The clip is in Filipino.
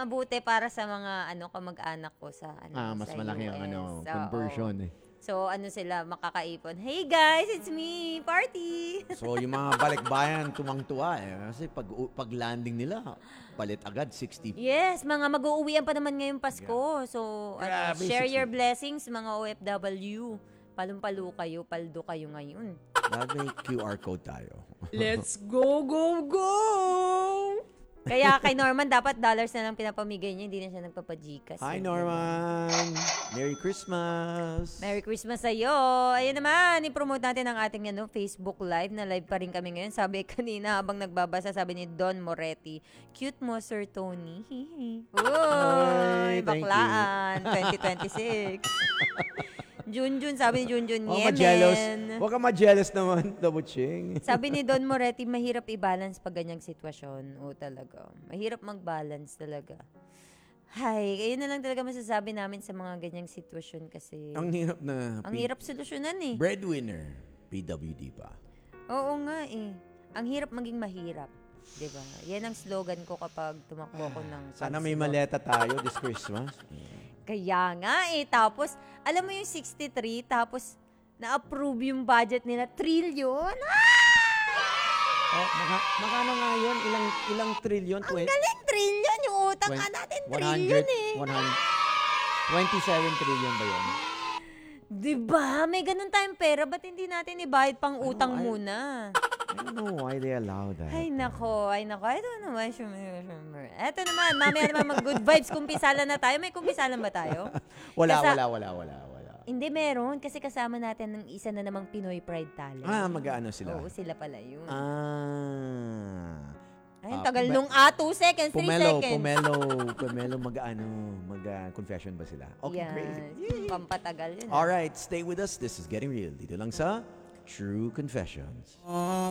mabuti para sa mga kamag-anak ko sa mas sa malaki US. ang conversion eh. So, sila, makakaipon. Hey guys, it's me! Party! So, yung mga balikbayan tumang-tuwa eh. Kasi pag landing nila, palit agad, 60. Yes, mga mag-uuwian pa naman ngayong Pasko. So, Grabe, share 60. your blessings, mga OFW. Palong-palo kayo, paldo kayo ngayon. May QR code tayo. Let's go, go, go! Kaya kay Norman, dapat dollars na lang pinapamigay niya, hindi na siya nagpapa-Gcash. Hi, Norman! Merry Christmas! Merry Christmas sa'yo! Ayun naman, i-promote natin ang ating Facebook Live, na live pa rin kami ngayon. Sabi kanina, habang nagbabasa, sabi ni Don Moretti, cute mo, Sir Tony. Uy, baklaan, 2026. Junjun, sabi ni Junjun, Yemen. Huwag ka ma-jealous naman, Dabuching. Sabi ni Don Moretti, mahirap i-balance pag ganyang sitwasyon. Talaga. Mahirap mag-balance talaga. Ayun na lang talaga masasabi namin sa mga ganyang sitwasyon kasi... Ang hirap na... Ang hirap solusyonan eh. Breadwinner, PWD pa. Oo nga eh. Ang hirap maging mahirap. Diba? Yan ang slogan ko kapag tumakbo ko ng... Sana may maleta tayo this Christmas. Kaya nga eh. Tapos, alam mo yung 63, tapos na-approve yung budget nila, trillion. Makano nga yun? Ilang trillion? Ang galing, trillion. Yung utang nga natin, trillion eh. 27 trillion ba yun? Diba? May ganun tayong pera. Ba't hindi natin ibayad pang utang muna? I don't know why they allow that. Ay, nako. I don't know why. Eto naman, mamaya naman mag-good vibes. Kumpisalan na tayo. May kumpisalan ba tayo? Wala. Hindi, meron. Kasi kasama natin ng isa na namang Pinoy Pride Talent. Mag-ano sila? Oo, sila pala yun. Ay, tagal nung 2 seconds, 3 seconds. Pumelo mag-confession ba sila? Okay, great. Pampatagal yun. Alright, stay with us. This is Getting Real. Dito lang sa True Confessions.